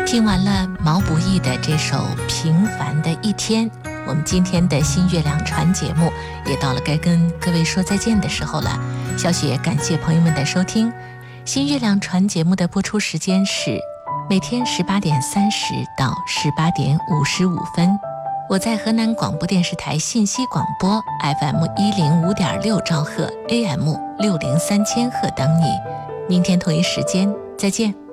听完了毛不易的这首《平凡的一天》，我们今天的新月亮船节目也到了该跟各位说再见的时候了。小雪感谢朋友们的收听。新月亮船节目的播出时间是每天18:30到18:55。我在河南广播电视台信息广播 FM105.6兆赫 AM603千赫等你。明天同一时间再见。